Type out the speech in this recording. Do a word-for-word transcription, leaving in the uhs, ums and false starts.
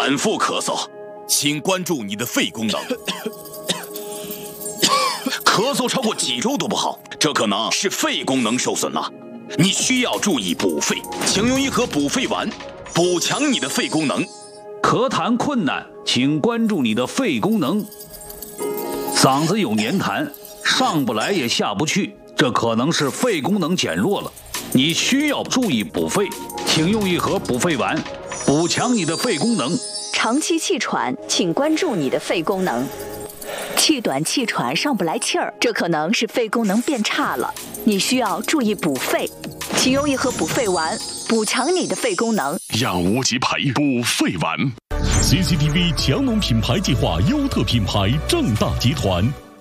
反复咳嗽，请关注你的肺功能。咳嗽超过几周都不好，这可能是肺功能受损了。你需要注意补肺，请用一盒补肺丸，补强你的肺功能。 咳痰困难，请关注你的肺功能。嗓子有黏痰，上不来也下不去，这可能是肺功能减弱了。你需要注意补肺，请用一盒补肺丸，补强你的肺功能。 长期气喘，请关注你的肺功能。气短气喘上不来气儿，这可能是肺功能变差了，你需要注意补肺，请用一盒补肺丸，补强你的肺功能。 让无极牌补肺丸。C C T V 强农品牌计划优特品牌正大集团。